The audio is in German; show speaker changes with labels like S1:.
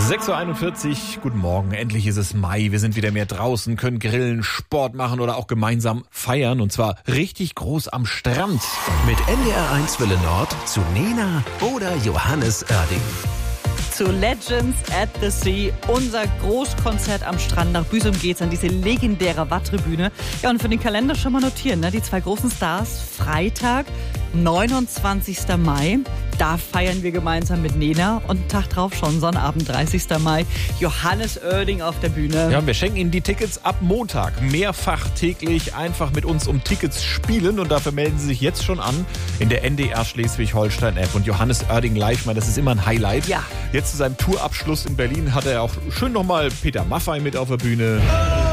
S1: 6.41 Uhr, guten Morgen, endlich ist es Mai, wir sind wieder mehr draußen, können grillen, Sport machen oder auch gemeinsam feiern und zwar richtig groß am Strand.
S2: Mit NDR1 Welle Nord zu Nena oder Johannes Oerding.
S3: Zu Legends at the Sea, unser Großkonzert am Strand. Nach Büsum geht's an diese legendäre Watttribüne. Ja, und für den Kalender schon mal notieren, ne? Die zwei großen Stars, Freitag, 29. Mai. Da feiern wir gemeinsam mit Nena und einen Tag drauf schon, Sonnabend, 30. Mai, Johannes Oerding auf der Bühne.
S1: Ja, wir schenken Ihnen die Tickets ab Montag, mehrfach täglich, einfach mit uns um Tickets spielen und dafür melden Sie sich jetzt schon an in der NDR Schleswig-Holstein-App und Johannes Oerding live, das ist immer ein Highlight.
S3: Ja.
S1: Jetzt zu seinem Tourabschluss in Berlin hat er auch schön nochmal Peter Maffay mit auf der Bühne.